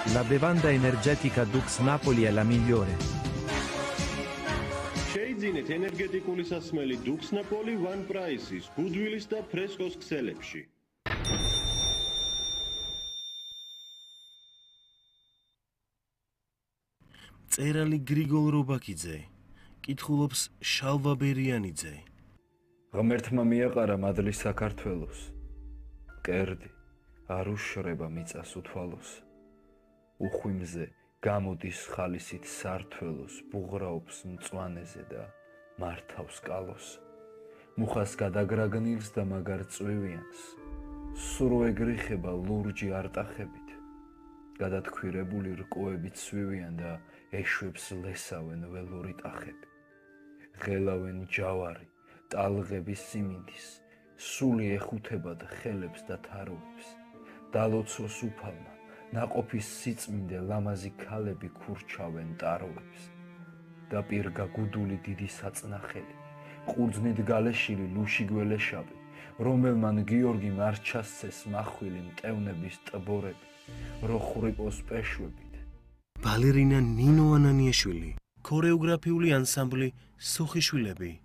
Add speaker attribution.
Speaker 1: La bevanda energetica Dux Napoli è la migliore.
Speaker 2: Შეიძინეთ ენერგეტიკული სასმელი Dux Napoli One Price-ის, გუდვილის და ფრესკოს ქსელებში.
Speaker 3: წერალი გრიგოლ რობაქიძე, კითხულობს შალვა ბერიანიძე.
Speaker 4: ღმერთმა მიაყარა მადლი საქართველოს. მკერდი არ უშრება მიწას უთვალოს. უხვიმზე გამოდის ხალისით სართველოს, ბუღრაობს მწვანეზე და მართავს კალოს. მუხას გადაგრაგნილს და მაგარ წვივიანს, სრო ეგრიხება ლურჯი არტახებით. გადათქვირებული რკოებით სვივიან და ეშვებს ლესავენ ველური ტახები. ღელავენ ჯავარი, ტალღების სიმინდის, სული ეხუთებად ხელებს და თაროებს. დალოცოს უფალმა, ნაყოფის სიწმინდე ლამაზი ქალები ქურჩავენ ტაროებს. და პირგა გუდული დიდი საწნახელი, ყურძნით გალეშილი ლუში გველეშავი, რომელმან გიორგიმ არ ჩასცეს მახვილი მტევნების ტბორები, რო ხრიპოს პეშვებით.
Speaker 3: ბალერინა ნინო ანანიაშვილი, ქორეოგრაფიული ანსამბლი სუხიშვილები.